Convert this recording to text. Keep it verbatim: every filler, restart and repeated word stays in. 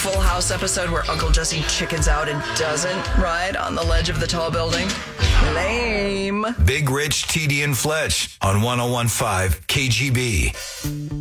Full House episode where Uncle Jesse chickens out and doesn't ride on the ledge of the tall building? Lame. Big Rich, T D, and Fletch on one oh one point five K G B.